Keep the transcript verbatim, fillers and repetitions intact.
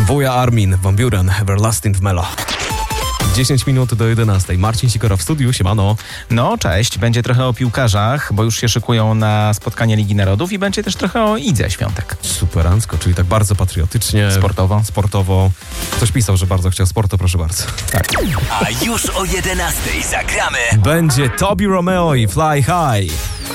Wuja Armin, Van Buren, Everlasting w Melo. dziesięć minut do jedenastej. Marcin Sikora w studiu, siemano. No, cześć. Będzie trochę o piłkarzach, bo już się szykują na spotkanie Ligi Narodów i będzie też trochę o Idze Świątek. Superancko, czyli tak bardzo patriotycznie. Sportowo. Sportowo. Ktoś pisał, że bardzo chciał sportu, proszę bardzo. Tak. A już o jedenastej zagramy. Będzie Tobi Romeo i Fly High.